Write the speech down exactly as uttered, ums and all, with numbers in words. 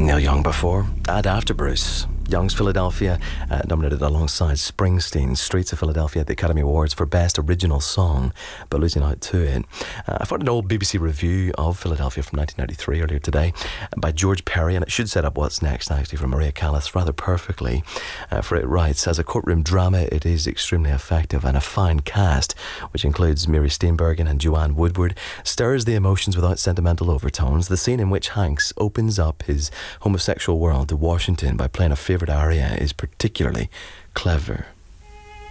Neil Young before, and after Bruce. Young's Philadelphia, uh, nominated alongside Springsteen, Streets of Philadelphia at the Academy Awards for Best Original Song, but losing out to it. Uh, I found an old B B C review of Philadelphia from nineteen ninety-three earlier today by George Perry, and it should set up what's next actually from Maria Callas rather perfectly. Uh, for it writes, as a courtroom drama, it is extremely effective, and a fine cast, which includes Mary Steenburgen and Joanne Woodward, stirs the emotions without sentimental overtones. The scene in which Hanks opens up his homosexual world to Washington by playing a favourite aria is particularly clever.